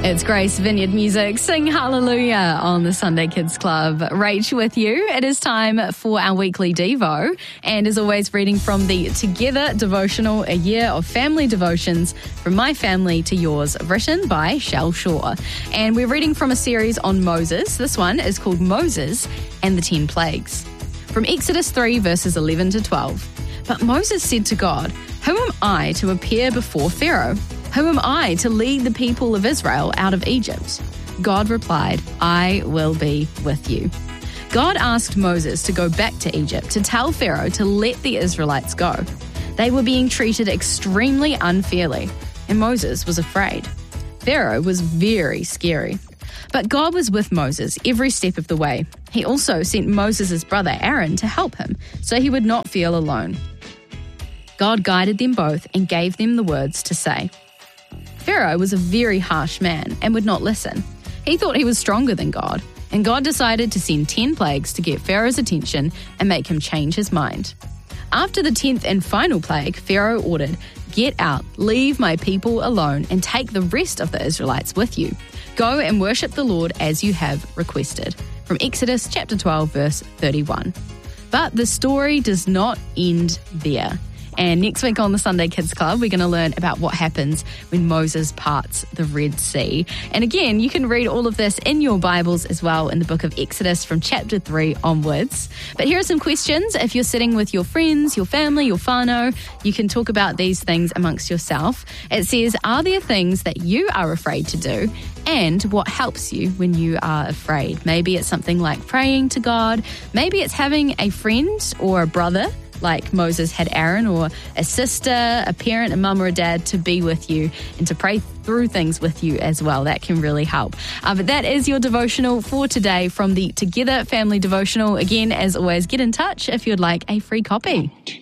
It's Grace Vineyard Music. Sing hallelujah on the Sunday Kids Club. Rach with you. It is time for our weekly Devo. And as always, reading from the Together Devotional, a year of family devotions from my family to yours, written by Shell Shaw. And we're reading from a series on Moses. This one is called Moses and the 10 Plagues. From Exodus 3, verses 11 to 12. But Moses said to God, "Who am I to appear before Pharaoh? Who am I to lead the people of Israel out of Egypt?" God replied, "I will be with you." God asked Moses to go back to Egypt to tell Pharaoh to let the Israelites go. They were being treated extremely unfairly, and Moses was afraid. Pharaoh was very scary. But God was with Moses every step of the way. He also sent Moses' brother Aaron to help him, so he would not feel alone. God guided them both and gave them the words to say. Pharaoh was a very harsh man and would not listen. He thought he was stronger than God, and God decided to send 10 plagues to get Pharaoh's attention and make him change his mind. After the 10th and final plague, Pharaoh ordered, "Get out, leave my people alone, and take the rest of the Israelites with you. Go and worship the Lord as you have requested." From Exodus chapter 12, verse 31. But the story does not end there. And next week on the Sunday Kids Club, we're going to learn about what happens when Moses parts the Red Sea. And again, you can read all of this in your Bibles as well in the book of Exodus from chapter 3 onwards. But here are some questions. If you're sitting with your friends, your family, your whānau, you can talk about these things amongst yourself. It says, are there things that you are afraid to do? And what helps you when you are afraid? Maybe it's something like praying to God. Maybe it's having a friend or a brother like Moses had Aaron, or a sister, a parent, a mum or a dad to be with you and to pray through things with you as well. That can really help. But that is your devotional for today from the Together Family Devotional. Again, as always, get in touch if you'd like a free copy.